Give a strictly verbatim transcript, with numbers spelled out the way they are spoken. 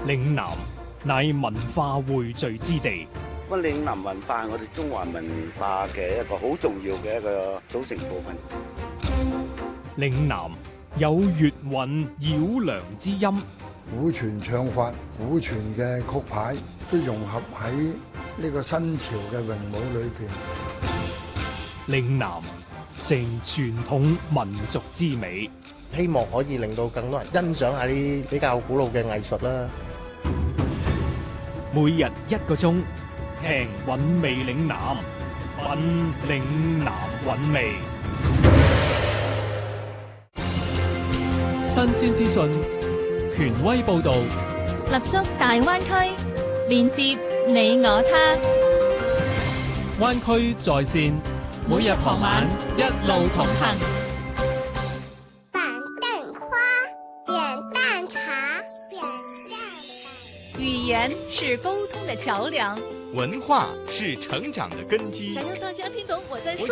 嶺南乃文化匯聚之地。 咁嶺南文化係我哋中華文化嘅一個好重要嘅一個組成部分。 嶺南有粵韻繞梁之音， 古傳唱法、古傳嘅曲牌都融合喺呢個新潮嘅詠舞裏邊。 嶺南成傳統民族之美， 希望可以令到更多人欣賞下啲比較古老嘅藝術啦。 每日一個鐘，聽韻味嶺南，品嶺南韻味。新鮮資訊，權威報導， 立足大灣區，連接你我他。 灣區在線，每日傍晚一路同行。 板凳花，扁担茶，扁担。 語言是溝通的橋樑， 文化是成長的根基。 想讓大家聽懂我在說